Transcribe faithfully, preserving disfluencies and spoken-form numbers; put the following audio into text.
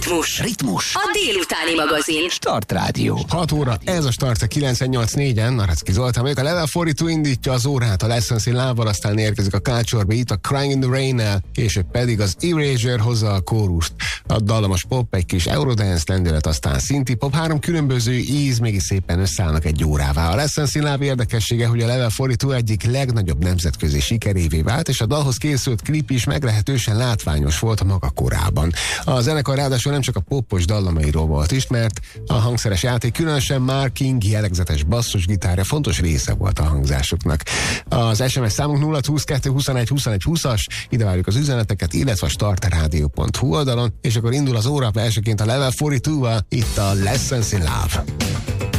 Ritmus. Ritmus. A délutáni magazin. Start Rádió. hat óra, ez a Start a kilencvennyolc négyen, Naracki Zoltán vagyok. A Level negyvenkettő indítja az órát, a Lessons in Love-val, aztán érkezik a Culture Beat, a Crying in the Rain-nel, később pedig az Erasure hozza a kórust. A dallamos pop, egy kis Eurodance lendület, aztán szinti pop, három különböző íz mégis szépen összeállnak egy órává. A Lessons in Love érdekessége, hogy a Level negyvenkettő egyik legnagyobb nemzetközi sikerévé vált, és a dalhoz készült klip is meglehetősen látványos volt a maga korában. A zenekar ráadásul nem csak a popos dallamairól volt ismert, a hangszeres játék, különösen Mark King jellegzetes basszusgitárja fontos része volt a hangzásuknak. Az es em es számunk nulla húsz kettő huszonegy huszonegy húszas, ide várjuk az üzeneteket, illetve a startradio pont hu oldalon, és akkor indul az óra, elsőként a Level negyvenkettővel, itt a Lessons in Love.